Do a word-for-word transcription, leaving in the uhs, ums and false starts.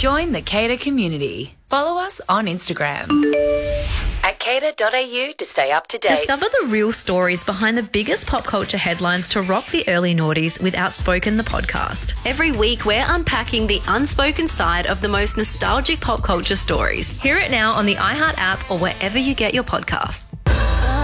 Join the Cater community. Follow us on Instagram at cater dot a u to stay up to date. Discover the real stories behind the biggest pop culture headlines to rock the early noughties with Outspoken the podcast. Every week, we're unpacking the unspoken side of the most nostalgic pop culture stories. Hear it now on the iHeart app or wherever you get your podcasts.